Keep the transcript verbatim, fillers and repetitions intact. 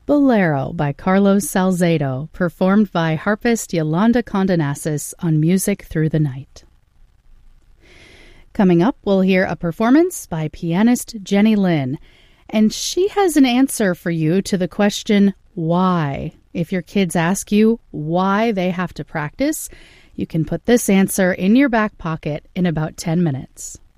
Bolero by Carlos Salcedo, performed by harpist Yolanda Condonasis on Music Through the Night. Coming up, we'll hear a performance by pianist Jenny Lin, and she has an answer for you to the question, why? If your kids ask you why they have to practice, you can put this answer in your back pocket in about ten minutes.